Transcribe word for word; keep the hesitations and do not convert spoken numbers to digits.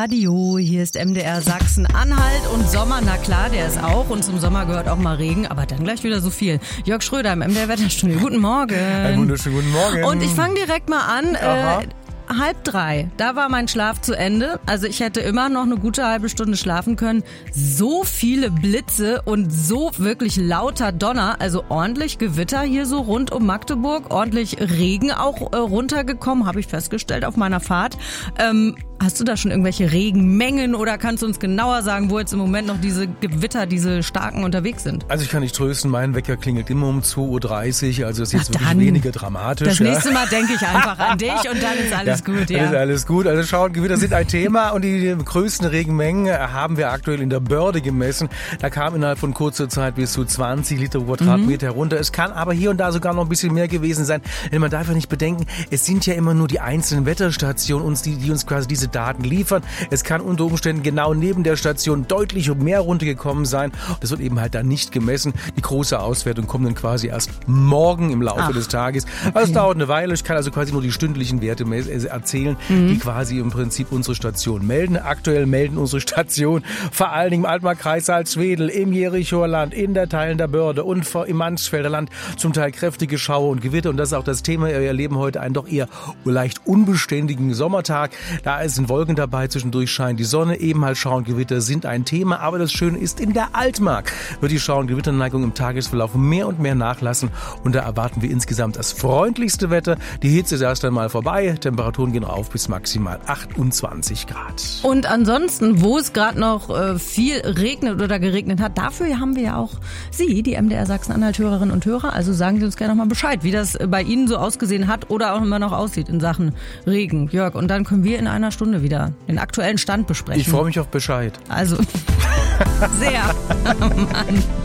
Radio. Hier ist M D R Sachsen-Anhalt und Sommer, na klar, der ist auch. Und zum Sommer gehört auch mal Regen, aber dann gleich wieder so viel. Jörg Schröder im M D R Wetterstudio. Guten Morgen. Einen wunderschönen guten Morgen. Und ich fange direkt mal an. Äh, halb drei, da war mein Schlaf zu Ende. Also ich hätte immer noch eine gute halbe Stunde schlafen können. So viele Blitze und so wirklich lauter Donner, also ordentlich Gewitter hier so rund um Magdeburg, ordentlich Regen auch äh, runtergekommen, habe ich festgestellt auf meiner Fahrt. Ähm, hast du da schon irgendwelche Regenmengen oder kannst du uns genauer sagen, wo jetzt im Moment noch diese Gewitter, diese starken unterwegs sind? Also ich kann dich trösten, mein Wecker klingelt immer um zwei Uhr dreißig, also ist jetzt Ach, wirklich weniger dramatisch. Das ja. nächste Mal denke ich einfach an dich und dann ist alles ja, gut. Ja, dann ist alles gut. Also schauen, Gewitter sind ein Thema und die größten Regenmengen haben wir aktuell in der Börde gemessen. Da kam innerhalb von kurzer Zeit bis zu zwanzig Liter pro Quadratmeter mhm. herunter. Es kann aber hier und da sogar noch ein bisschen mehr gewesen sein, denn man darf ja nicht bedenken, es sind ja immer nur die einzelnen Wetterstationen, uns, die, die uns quasi diese Daten liefern. Es kann unter Umständen genau neben der Station deutlich mehr runtergekommen sein. Das wird eben halt dann nicht gemessen. Die große Auswertung kommt dann quasi erst morgen im Laufe Ach, des Tages. Okay. Also es dauert eine Weile. Ich kann also quasi nur die stündlichen Werte erzählen, mhm. die quasi im Prinzip unsere Station melden. Aktuell melden unsere Station vor allen Dingen im Altmark-Kreis Salzwedel, im Jerichoer Land, in der Teilen der Börde und im Mansfelder Land zum Teil kräftige Schauer und Gewitter. Und das ist auch das Thema. Wir erleben heute einen doch eher leicht unbeständigen Sommertag. Da sind Wolken dabei, zwischendurch scheint die Sonne. Eben halt Schauer und Gewitter sind ein Thema. Aber das Schöne ist, in der Altmark wird die Schauer- und Gewitterneigung im Tagesverlauf mehr und mehr nachlassen. Und da erwarten wir insgesamt das freundlichste Wetter. Die Hitze ist erst einmal vorbei. Temperaturen gehen auf bis maximal achtundzwanzig Grad. Und ansonsten, wo es gerade noch äh, viel regnet oder geregnet hat, dafür haben wir ja auch Sie, die M D R Sachsen-Anhalt-Hörerinnen und Hörer. Also sagen Sie uns gerne nochmal Bescheid, wie das bei Ihnen so ausgesehen hat oder auch immer noch aussieht in Sachen Regen, Jörg. Und dann können wir in einer Stunde wieder den aktuellen Stand besprechen. Ich freue mich auf Bescheid. Also, sehr. Mann.